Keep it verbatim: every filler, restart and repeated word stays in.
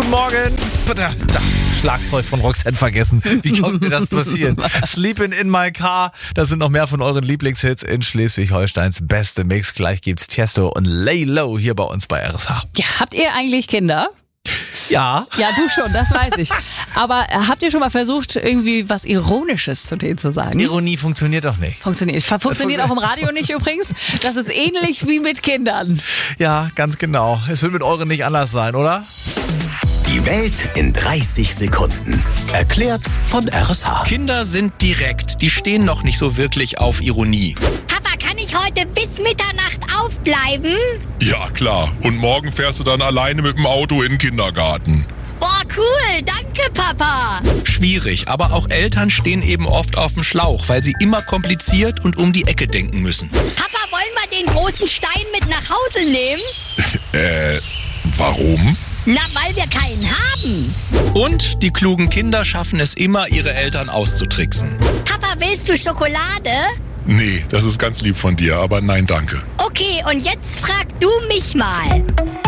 guten Morgen. Da, da, Schlagzeug von Roxanne vergessen. Wie konnte mir das passieren? Sleeping in my car. Das sind noch mehr von euren Lieblingshits in Schleswig-Holsteins beste Mix. Gleich gibt's Tiesto und Lay Low hier bei uns bei R S H. Ja, habt ihr eigentlich Kinder? Ja. Ja, du schon, das weiß ich. Aber habt ihr schon mal versucht, irgendwie was Ironisches zu denen zu sagen? Ironie funktioniert doch nicht. Funktioniert. Funktioniert auch im Radio nicht übrigens. Das ist ähnlich wie mit Kindern. Ja, ganz genau. Es wird mit euren nicht anders sein, oder? Die Welt in dreißig Sekunden. Erklärt von R S H. Kinder sind direkt. Die stehen noch nicht so wirklich auf Ironie. Papa, kann ich heute bis Mitternacht aufbleiben? Ja, klar. Und morgen fährst du dann alleine mit dem Auto in den Kindergarten. Boah, cool. Danke, Papa. Schwierig, aber auch Eltern stehen eben oft auf dem Schlauch, weil sie immer kompliziert und um die Ecke denken müssen. Papa, wollen wir den großen Stein mit nach Hause nehmen? äh, warum? Na, weil wir keinen haben. Und die klugen Kinder schaffen es immer, ihre Eltern auszutricksen. Papa, willst du Schokolade? Nee, das ist ganz lieb von dir, aber nein, danke. Okay, und jetzt frag du mich mal.